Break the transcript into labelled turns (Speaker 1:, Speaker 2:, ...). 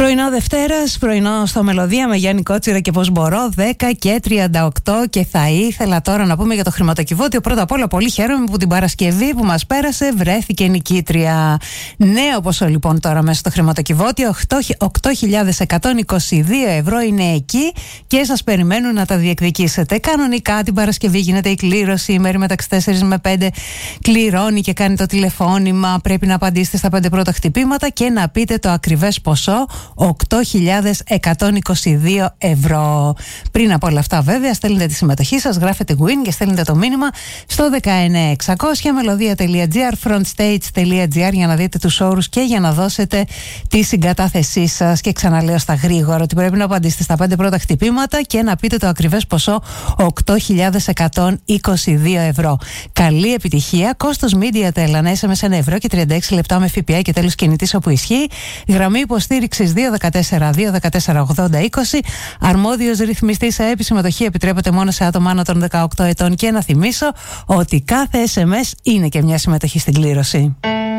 Speaker 1: Πρωινό Δευτέρας, πρωινό στο Μελωδία με Γιάννη Κότσιρα και πώς μπορώ, 10 και 38, και θα ήθελα τώρα να πούμε για το χρηματοκιβώτιο. Πρώτα απ' όλα πολύ χαίρομαι που την Παρασκευή που μας πέρασε βρέθηκε νικήτρια. Νέο ποσό λοιπόν τώρα μέσα στο χρηματοκιβώτιο, 8.122 ευρώ είναι εκεί και σας περιμένουν να τα διεκδικήσετε. Κανονικά την Παρασκευή γίνεται η κλήρωση, η μέρη μεταξύ 4 με 5 κληρώνει και κάνει το τηλεφώνημα. Πρέπει να απαντήσετε στα 5 πρώτα χτυπήματα και να πείτε το ακριβές ποσό, 8.122 ευρώ. Πριν από όλα αυτά βέβαια στέλνετε τη συμμετοχή σας, γράφετε win και στέλνετε το μήνυμα στο 19600 melodia.gr, frontstage.gr για να δείτε τους όρους και για να δώσετε τη συγκατάθεσή σας. Και ξαναλέω στα γρήγορα ότι πρέπει να απαντήσετε στα 5 πρώτα χτυπήματα και να πείτε το ακριβές ποσό, 8.122 ευρώ. Καλή επιτυχία. Κόστος Media Tel, SMS 1 ευρώ και 36 λεπτά με ΦΠΑ και τέλος κινητής όπου ισχύει. Γραμμή υποστήριξης 214-214-80-20. Αρμόδιος ρυθμιστής σε συμμετοχή επιτρέπεται μόνο σε άτομα άνω των 18 ετών. Και να θυμίσω ότι κάθε SMS είναι και μια συμμετοχή στην κλήρωση.